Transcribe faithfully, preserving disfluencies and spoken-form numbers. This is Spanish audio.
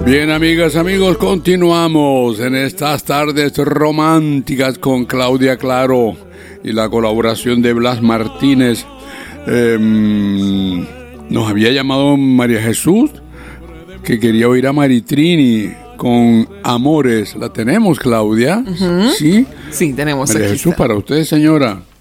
Bien, amigas, amigos, continuamos en estas tardes románticas con Claudia Claro y la colaboración de Blas Martínez. Eh, nos había llamado María Jesús, que quería oír a Maritrini con Amores. ¿La tenemos, Claudia? Uh-huh. Sí. Sí, tenemos María aquí Jesús, está. para usted, señora.